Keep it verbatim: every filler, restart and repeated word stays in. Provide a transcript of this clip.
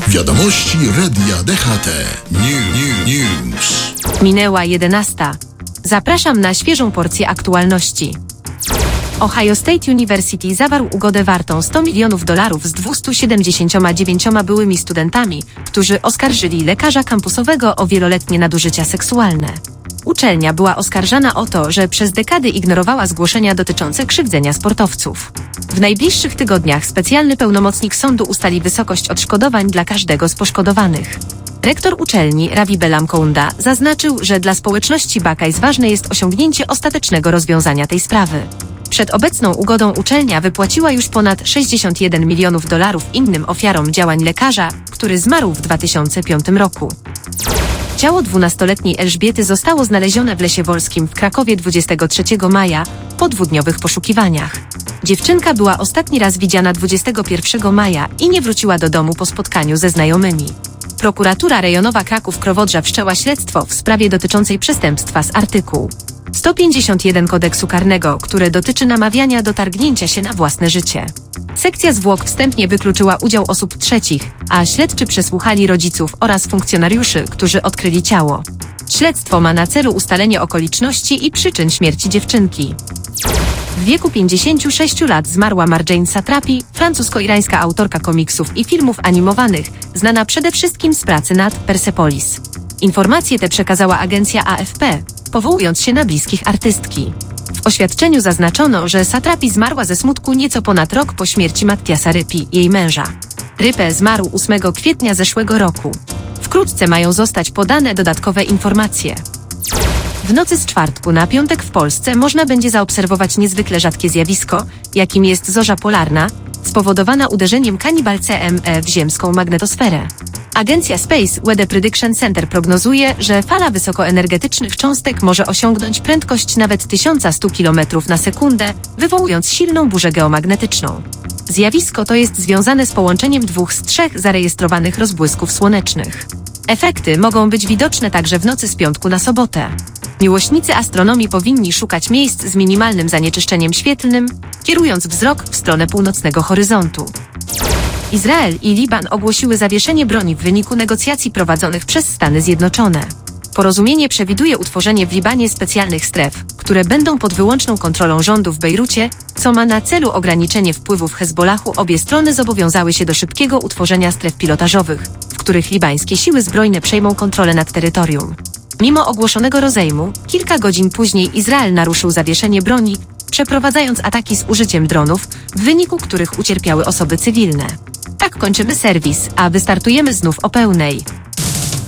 Wiadomości Radia D H T. New, new, news. Minęła jedenasta. Zapraszam na świeżą porcję aktualności. Ohio State University zawarł ugodę wartą sto milionów dolarów z dwieście siedemdziesięcioma dziewięcioma byłymi studentami, którzy oskarżyli lekarza kampusowego o wieloletnie nadużycia seksualne. Uczelnia była oskarżana o to, że przez dekady ignorowała zgłoszenia dotyczące krzywdzenia sportowców. W najbliższych tygodniach specjalny pełnomocnik sądu ustali wysokość odszkodowań dla każdego z poszkodowanych. Rektor uczelni, Ravi Bellamkonda, zaznaczył, że dla społeczności Buckeyes ważne jest osiągnięcie ostatecznego rozwiązania tej sprawy. Przed obecną ugodą uczelnia wypłaciła już ponad sześćdziesiąt jeden milionów dolarów innym ofiarom działań lekarza, który zmarł w dwa tysiące piątym roku. Ciało dwunastoletniej Elżbiety zostało znalezione w Lesie Wolskim w Krakowie dwudziestego trzeciego maja po dwudniowych poszukiwaniach. Dziewczynka była ostatni raz widziana dwudziestego pierwszego maja i nie wróciła do domu po spotkaniu ze znajomymi. Prokuratura rejonowa Kraków-Krowodrza wszczęła śledztwo w sprawie dotyczącej przestępstwa z artykułu sto pięćdziesiąt jeden kodeksu karnego, które dotyczy namawiania do targnięcia się na własne życie. Sekcja zwłok wstępnie wykluczyła udział osób trzecich, a śledczy przesłuchali rodziców oraz funkcjonariuszy, którzy odkryli ciało. Śledztwo ma na celu ustalenie okoliczności i przyczyn śmierci dziewczynki. W wieku pięćdziesięciu sześciu lat zmarła Marjane Satrapi, francusko-irańska autorka komiksów i filmów animowanych, znana przede wszystkim z pracy nad Persepolis. Informacje te przekazała agencja A F P, powołując się na bliskich artystki. W oświadczeniu zaznaczono, że Satrapi zmarła ze smutku nieco ponad rok po śmierci Mattiasa Rippey, jej męża. Rippey zmarł ósmego kwietnia zeszłego roku. Wkrótce mają zostać podane dodatkowe informacje. W nocy z czwartku na piątek w Polsce można będzie zaobserwować niezwykle rzadkie zjawisko, jakim jest zorza polarna, spowodowana uderzeniem Cannibal C M E w ziemską magnetosferę. Agencja Space Weather Prediction Center prognozuje, że fala wysokoenergetycznych cząstek może osiągnąć prędkość nawet tysiąc sto kilometrów na sekundę, wywołując silną burzę geomagnetyczną. Zjawisko to jest związane z połączeniem dwóch z trzech zarejestrowanych rozbłysków słonecznych. Efekty mogą być widoczne także w nocy z piątku na sobotę. Miłośnicy astronomii powinni szukać miejsc z minimalnym zanieczyszczeniem świetlnym, kierując wzrok w stronę północnego horyzontu. Izrael i Liban ogłosiły zawieszenie broni w wyniku negocjacji prowadzonych przez Stany Zjednoczone. Porozumienie przewiduje utworzenie w Libanie specjalnych stref, które będą pod wyłączną kontrolą rządu w Bejrucie, co ma na celu ograniczenie wpływów Hezbollahu. Obie strony zobowiązały się do szybkiego utworzenia stref pilotażowych, w których libańskie siły zbrojne przejmą kontrolę nad terytorium. Mimo ogłoszonego rozejmu, kilka godzin później Izrael naruszył zawieszenie broni, przeprowadzając ataki z użyciem dronów, w wyniku których ucierpiały osoby cywilne. Tak kończymy serwis, a wystartujemy znów o pełnej.